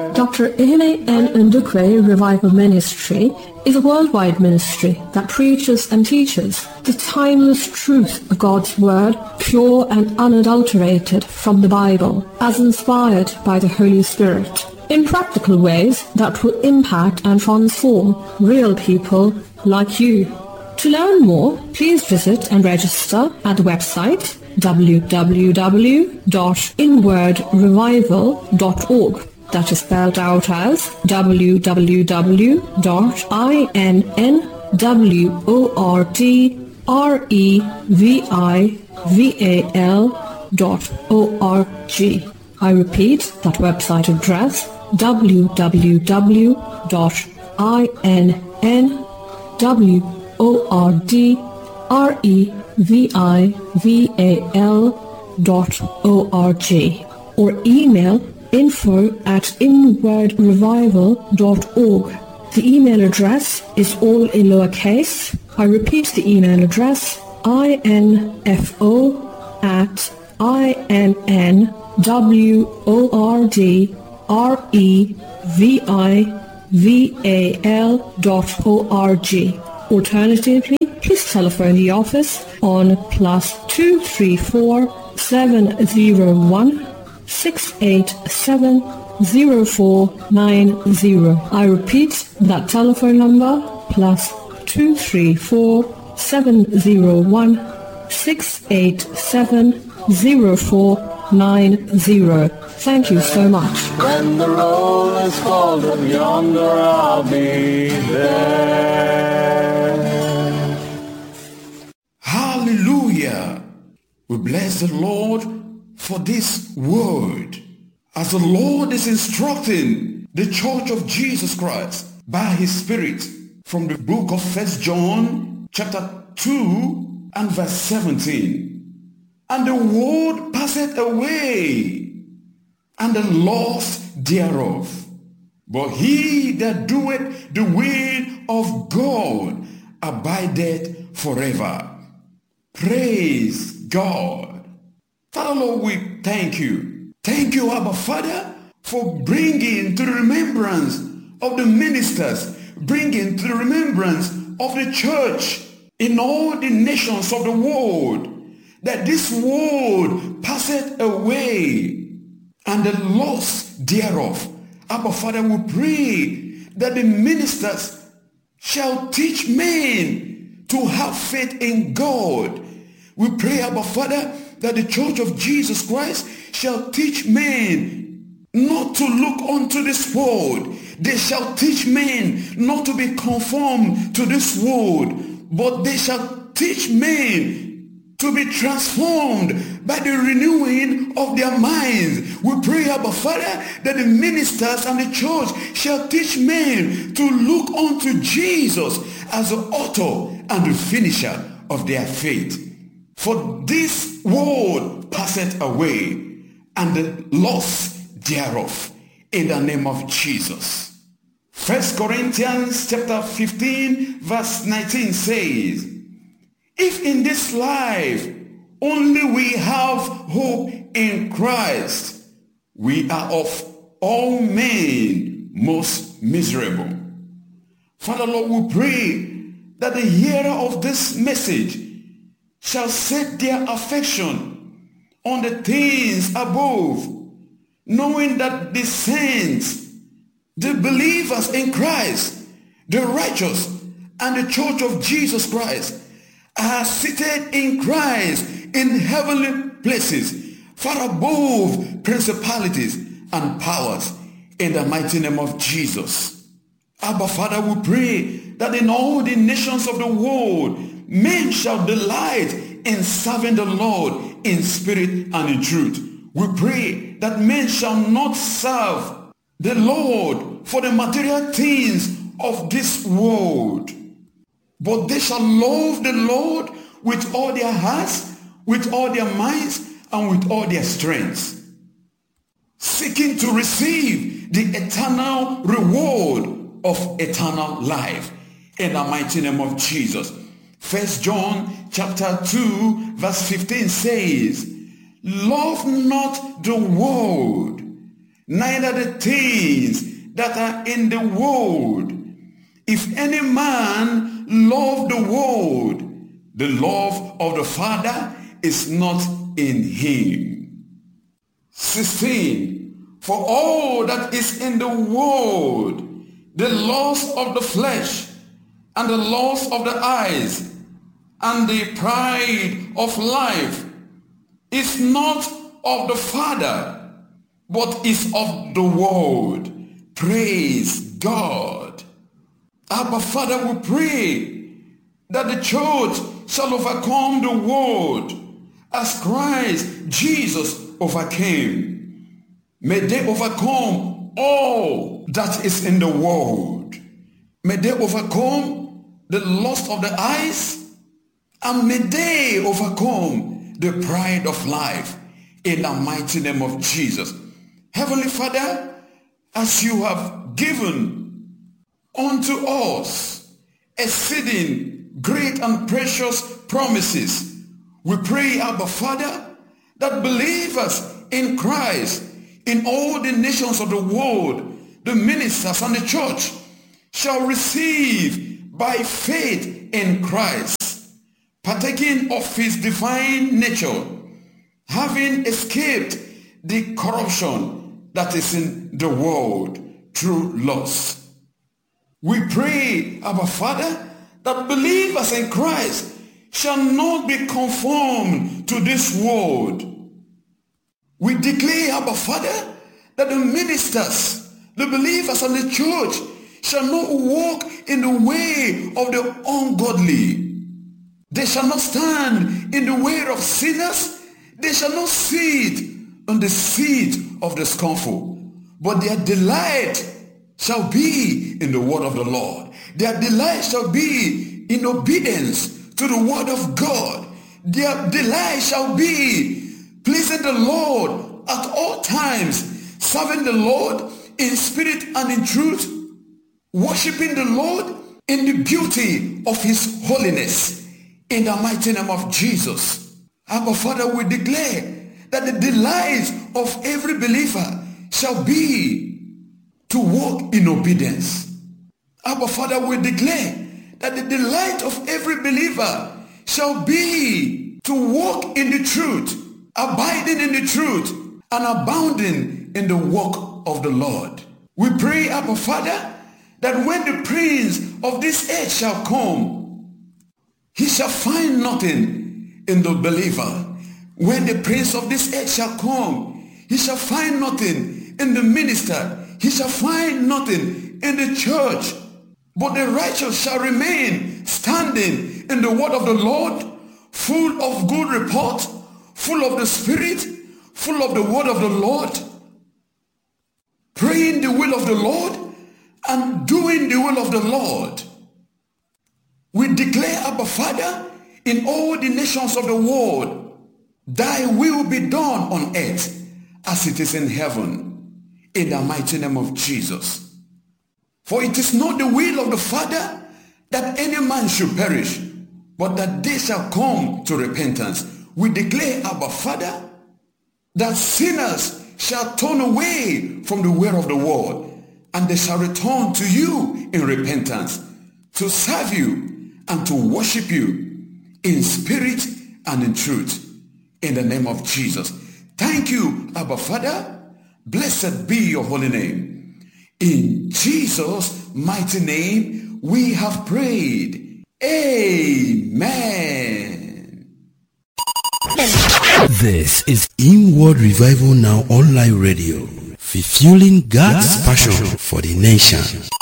Dr. Ihene N. Ndukwe Revival Ministry is a worldwide ministry that preaches and teaches the timeless truth of God's Word, pure and unadulterated from the Bible, as inspired by the Holy Spirit, in practical ways that will impact and transform real people like you. To learn more, please visit and register at the website www.inwardrevival.org. That is spelled out as www.inwardrevival.org. I repeat that website address, www.inwardrevival.org, or email info@inwardrevival.org. The email address is all in lowercase. I repeat the email address, info@inwardrevival.org. Alternatively, please telephone the office on +234 701 687-0490. I repeat that telephone number, +234 701 687-0490. Thank you so much. When the roll is called from yonder, I'll be there. Hallelujah. We bless the Lord for this word, as the Lord is instructing the Church of Jesus Christ by his Spirit from the book of 1 John chapter 2 and verse 17. And the world passeth away, and the lust thereof, but he that doeth the will of God abideth forever. Praise God. Father, Lord, we thank you. Thank you, Abba Father, for bringing to the remembrance of the ministers, bringing to the remembrance of the church in all the nations of the world, that this world passeth away, and the lust thereof. Abba Father, we pray that the ministers shall teach men to have faith in God. We pray, Abba Father, that the Church of Jesus Christ shall teach men not to look unto this world. They shall teach men not to be conformed to this world, but they shall teach men to be transformed by the renewing of their minds. We pray, Abba Father, that the ministers and the church shall teach men to look unto Jesus as the author and the finisher of their faith. For this world passeth away, and the lust thereof, in the name of Jesus. 1 Corinthians chapter 15 verse 19 says, if in this life only we have hope in Christ, we are of all men most miserable. Father, Lord, we pray that the hearer of this message shall set their affection on the things above, knowing that the saints, the believers in Christ, the righteous, and the Church of Jesus Christ are seated in Christ in heavenly places, far above principalities and powers, in the mighty name of Jesus. Abba Father, we pray that in all the nations of the world, men shall delight in serving the Lord in spirit and in truth. We pray that men shall not serve the Lord for the material things of this world, but they shall love the Lord with all their hearts, with all their minds, and with all their strengths, seeking to receive the eternal reward of eternal life, in the mighty name of Jesus. 1 John chapter 2 verse 15 says, love not the world, neither the things that are in the world. If any man love the world, the love of the Father is not in him. 16. For all that is in the world, the lust of the flesh, and the lust of the eyes, and the pride of life, is not of the Father, but is of the world. Praise God. Abba Father, we pray that the church shall overcome the world as Christ Jesus overcame. May they overcome all that is in the world. May they overcome the lust of the eyes, and may they overcome the pride of life in the mighty name of Jesus. Heavenly Father, as you have given unto us exceeding great and precious promises, we pray, Abba Father, that believers in Christ in all the nations of the world, the ministers and the church, shall receive by faith in Christ, partaking of his divine nature, having escaped the corruption that is in the world through lust. We pray, Abba Father, that believers in Christ shall not be conformed to this world. We declare, Abba Father, that the ministers, the believers and the church shall not walk in the way of the ungodly. They shall not stand in the way of sinners. They shall not sit on the seat of the scornful. But their delight shall be in the word of the Lord. Their delight shall be in obedience to the word of God. Their delight shall be pleasing the Lord at all times, serving the Lord in spirit and in truth, worshiping the Lord in the beauty of his holiness, in the mighty name of Jesus. Abba Father, we declare that the delight of every believer shall be to walk in obedience. Abba Father, we declare that the delight of every believer shall be to walk in the truth, abiding in the truth, and abounding in the work of the Lord. We pray, Abba Father, that when the prince of this age shall come, he shall find nothing in the believer. When the prince of this age shall come, he shall find nothing in the minister. He shall find nothing in the church. But the righteous shall remain standing in the word of the Lord, full of good report, full of the Spirit, full of the word of the Lord, praying the will of the Lord and doing the will of the Lord. We declare, Abba Father, in all the nations of the world, thy will be done on earth as it is in heaven, in the mighty name of Jesus. For it is not the will of the Father that any man should perish, but that they shall come to repentance. We declare, Abba Father, that sinners shall turn away from the way of the world, and they shall return to you in repentance, to serve you and to worship you in spirit and in truth, in the name of Jesus. Thank you, Abba Father. Blessed be your holy name. In Jesus' mighty name we have prayed. Amen. This is Inward Revival Now Online Radio, fulfilling God's passion for the nation.